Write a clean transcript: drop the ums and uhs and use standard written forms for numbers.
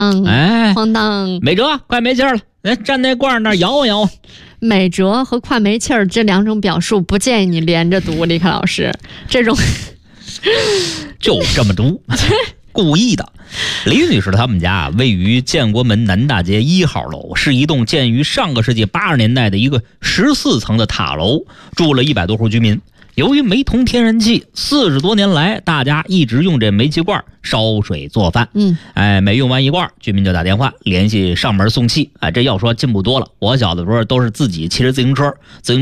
哐当， 美哲快没气儿了，来站那罐儿那儿摇啊摇啊。 美哲和快没气儿这两种表述不建议你连着读，李克老师，这种就这么读，故意的。李女士他们家位于建国门南大街1号楼，是一栋建于上个世纪80年代的一个14层的塔楼，住了100多户居民。由于没通天然气，40多年来大家一直用这煤气罐烧水做饭。每用完一罐，居民就打电话联系上门送气。这要说进步多了，我小的时候都是自己骑着自行车